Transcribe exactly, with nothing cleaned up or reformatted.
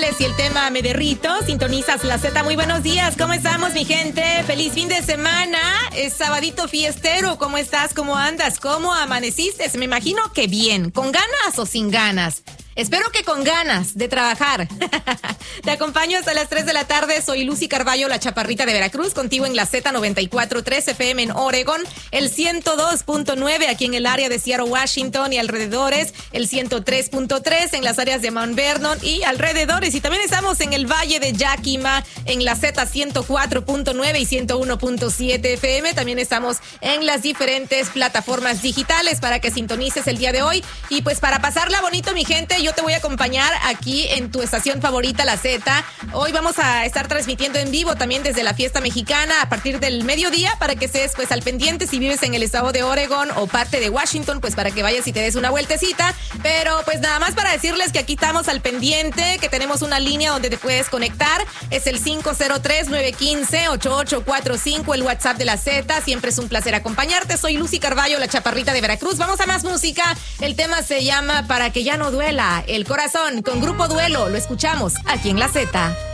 González y el tema Me Derrito. Sintonizas la Z. Muy buenos días. ¿Cómo estamos, mi gente? Feliz fin de semana. Es sabadito fiestero. ¿Cómo estás? ¿Cómo andas? ¿Cómo amaneciste? Me imagino que bien. ¿Con ganas o sin ganas? Espero que con ganas de trabajar. Te acompaño hasta las tres de la tarde. Soy Lucy Carballo, la chaparrita de Veracruz, contigo en la Z noventa y cuatro punto tres F M en Oregon, el ciento dos punto nueve aquí en el área de Seattle, Washington y alrededores, el ciento tres punto tres en las áreas de Mount Vernon y alrededores. Y también estamos en el Valle de Yakima, en la Z ciento cuatro punto nueve y ciento uno punto siete F M. También estamos en las diferentes plataformas digitales para que sintonices el día de hoy. Y pues para pasarla bonito, mi gente, yo te voy a acompañar aquí en tu estación favorita, la Z. Hoy vamos a estar transmitiendo en vivo también desde la fiesta mexicana a partir del mediodía para que estés pues al pendiente si vives en el estado de Oregon o parte de Washington, pues para que vayas y te des una vueltecita. Pero pues nada más para decirles que aquí estamos al pendiente, que tenemos una línea donde te puedes conectar. Es el cinco cero tres, nueve uno cinco, ocho ocho cuatro cinco, el WhatsApp de la Z. Siempre es un placer acompañarte. Soy Lucy Carballo, la chaparrita de Veracruz. Vamos a más música. El tema se llama Para que ya no duela el corazón con Grupo Duelo. Lo escuchamos aquí en la Z.